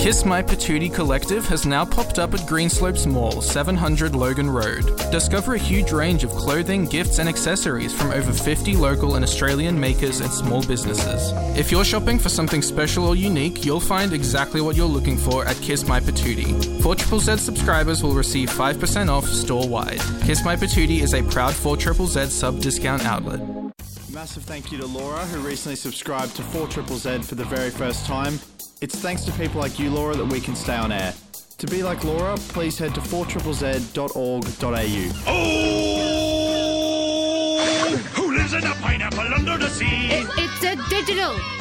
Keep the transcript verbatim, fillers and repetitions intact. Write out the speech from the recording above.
Kiss My Patootie Collective has now popped up at Greenslopes Mall, seven hundred Logan Road. Discover a huge range of clothing, gifts and accessories from over fifty local and Australian makers and small businesses. If you're shopping for something special or unique, you'll find exactly what you're looking for at Kiss My Patootie. four Z Z Z subscribers will receive five percent off store-wide. Kiss My Patootie is a proud four Z Z Z sub-discount outlet. Massive thank you to Laura, who recently subscribed to four Z Z Z for the very first time. It's thanks to people like you, Laura, that we can stay on air. To be like Laura, please head to four z z z dot org dot a u. Oh! Who lives in a pineapple under the sea? It's, it's a digital.